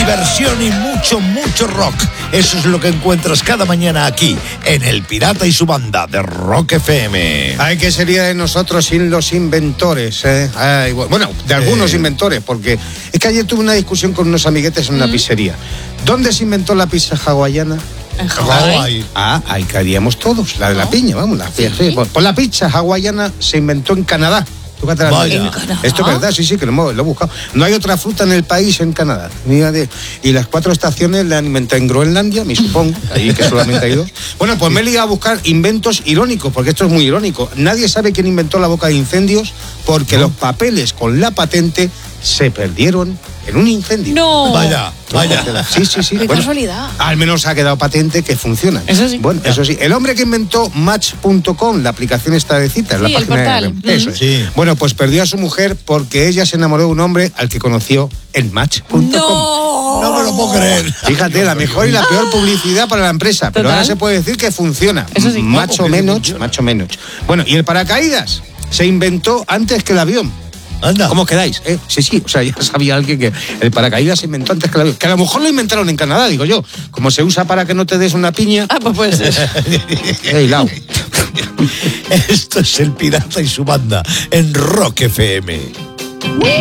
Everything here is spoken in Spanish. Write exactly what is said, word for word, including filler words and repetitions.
diversión y mucho, mucho rock. Eso es lo que encuentras cada mañana aquí, en El Pirata y su Banda de Rock F M. Ay, ¿qué sería de nosotros sin los inventores? Eh? Ay, bueno, de algunos eh. inventores, porque es que ayer tuve una discusión con unos amiguetes en una mm. pizzería. ¿Dónde se inventó la pizza hawaiana? En Hawái. Ah, ahí caeríamos todos, la de la piña, vamos, la ¿Sí? sí, pues, pues la pizza hawaiana se inventó en Canadá. Vaya. Esto es verdad, sí, sí, que lo hemos, lo he buscado. No hay otra fruta en el país, en Canadá. Y las cuatro estaciones la han inventado en Groenlandia, me supongo, ahí que solamente hay dos. Bueno, pues me he ligado a buscar inventos irónicos, porque esto es muy irónico. Nadie sabe quién inventó la boca de incendios, porque ¿no? los papeles con la patente se perdieron en un incendio. No. Vaya, vaya. Sí, sí, sí. Qué bueno, casualidad. Al menos ha quedado patente que funciona. Eso sí. Bueno, eso sí. El hombre que inventó Match punto com, la aplicación esta de citas, sí, la página el portal. de... Eso es. Sí. Bueno, pues perdió a su mujer porque ella se enamoró de un hombre al que conoció en Match punto com. No. No me lo puedo creer. Fíjate, la mejor y la peor publicidad para la empresa. Pero Total. ahora se puede decir que funciona. Eso sí. Más o menos, más o menos. Bueno, y el paracaídas se inventó antes que el avión. Anda. ¿Cómo quedáis? ¿Eh? Sí, sí, o sea, ya sabía alguien que el paracaídas se inventó antes que el avión. Que a lo mejor lo inventaron en Canadá, digo yo. Como se usa para que no te des una piña. Ah, pues puede ser. Hey, Lau. Esto es El Pirata y su Banda en Rock F M.